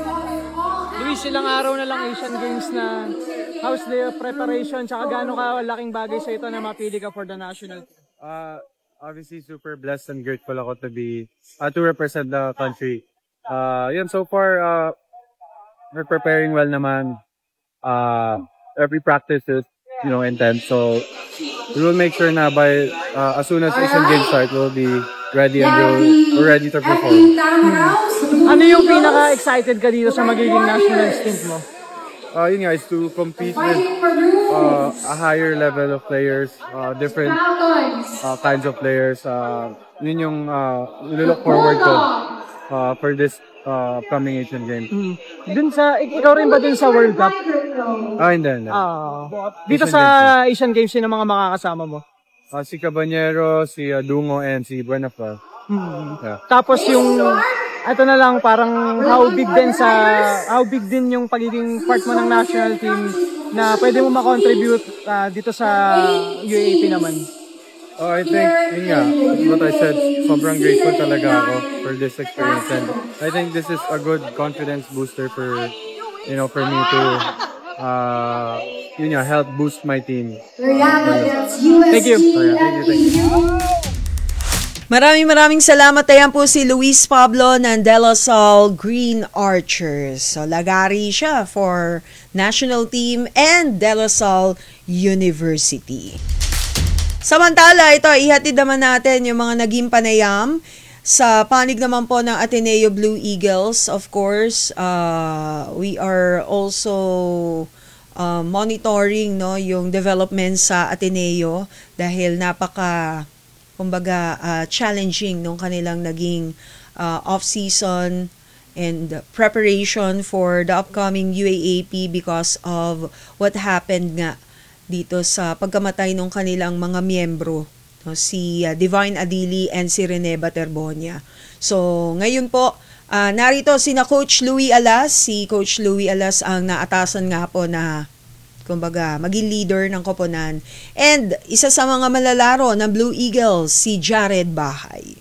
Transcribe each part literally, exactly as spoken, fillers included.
Luis, ilang araw na lang Asian Games na. How's the preparation? Tsaka gaano ka laking bagay sa ito na mapili ka for the national team? Uh, obviously, super blessed and grateful ako to be, uh, to represent the country. Uh, yun, so far, uh, we're preparing well naman. Uh, every practice is, you know, intense. So, we will make sure na by, uh, as soon as Asian Games start, we'll be ready and we'll, we're ready to perform. Hmm. Ano yung pinaka-excited ka dito sa magiging national stint mo? Uh, yun guys, to compete with uh, a higher level of players, uh, different uh, kinds of players. Uh, yun yung uh, look forward ko uh, for this uh, coming Asian Games. Mm. Dun sa, ikaw rin ba dun sa World Cup? Ah, hindi, hindi. Uh, dito Asian sa Games, Asian Games, sino mga makakasama mo? Uh, si Cabanyero, si uh, Dungo, and si Buenafra. Hmm. Yeah. Tapos yung ito na lang, parang how big din sa how big din yung pagiging part mo ng national team na pwede mo ma-contribute uh, dito sa U A A P naman. Oh, I think, yun nga, what I said, sobrang grateful talaga ako for this experience, and I think this is a good confidence booster for, you know, for me to uh, yun nga, help boost my team. Thank you. Oh, yeah, thank you, thank you. Maraming maraming salamat. Ayan po si Luis Pablo ng De La Salle Green Archers. So, lagari siya for national team and De La Salle University. Samantala, ito, ihatid naman natin yung mga naging panayam sa panig naman po ng Ateneo Blue Eagles. Of course, uh, we are also uh, monitoring no, yung development sa Ateneo dahil napaka kumbaga uh, challenging nung kanilang naging uh, off-season and preparation for the upcoming U A A P because of what happened nga dito sa pagkamatay ng kanilang mga miyembro, no, si uh, Divine Adili and si Rene Baterbonia. So ngayon po, uh, narito sina Coach Louie Alas. Si Coach Louie Alas ang naatasan nga po na kumbaga, maging leader ng koponan. And isa sa mga malalaro ng Blue Eagles, si Jared Bahay.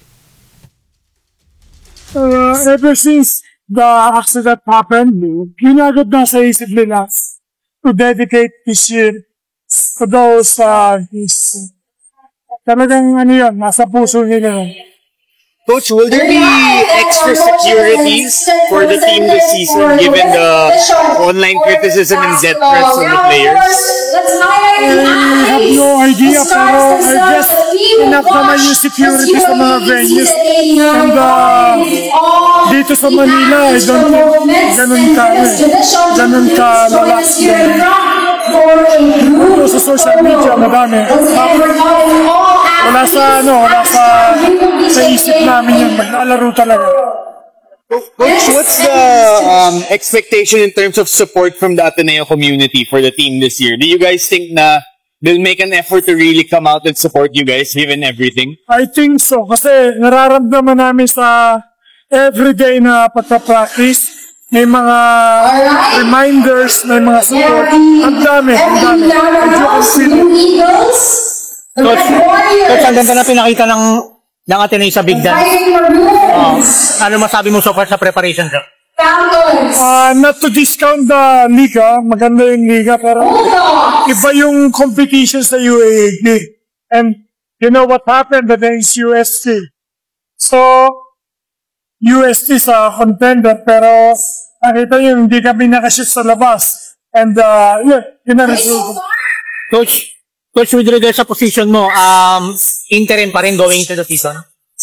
Uh, ever since the accident happened, ginagad na sa isip nila to dedicate this year to those uh, his, talagang ano yun, nasa puso nila. Coach, will there be extra securities for the team this season given the online criticism and death threats from the players? I have no idea, pero I guess enough naman yung security sa mga venues. And uh, dito sa Manila, I don't think ganun ka, ganun ka lalaks. Pero sa social media, madami. Wala sa, ano, wala sa, sa isip namin yung maglalaro talaga. Coach, what's the um, expectation in terms of support from the Ateneo community for the team this year? Do you guys think na they'll make an effort to really come out and support you guys given everything? I think so, kasi nararamdaman namin sa everyday na pagka-practice, may mga reminders, may mga support. Ang dami, ang dami. Coach, Coach, ang ganda na pinakita ng, ng Ateneo sa Big Dance. Uh, ano masabi mo so far sa preparation, sir? Uh, not to discount the liga, maganda yung liga, pero iba yung competition sa U A A P. And you know what happened against U S T. So, U S T sa contender, pero nakita yun, hindi kami nakashoot sa labas. And uh, yun, yun ang result. Coach, Coach, with regard sa position mo, um, interim pa rin going into the season?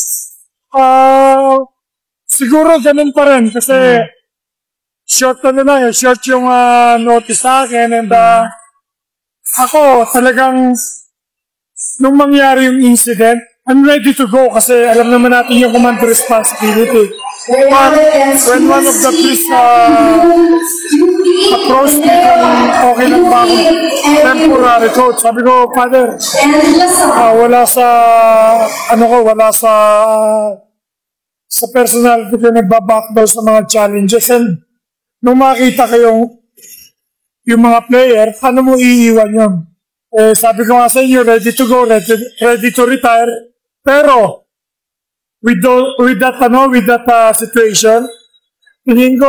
Uh, siguro ganun pa rin kasi hmm. short na na yun. Short yung uh, notice sa akin and uh, ako talagang nung mangyari yung incident, I'm ready to go kasi alam naman natin yung command responsibility. But when one of the police uh, approached me kung okay lang ba akong temporary coach, sabi ko, Father, uh, wala sa, ano ko, wala sa, sa personality ko nagbabackdown sa mga challenges. And nung makita ko yung, yung mga player, ano mo iiwan yun? Eh, sabi ko nga sa inyo, ready to go, ready, ready to retire. Pero, with, the, with that, ano, with that uh, situation, tingin ko,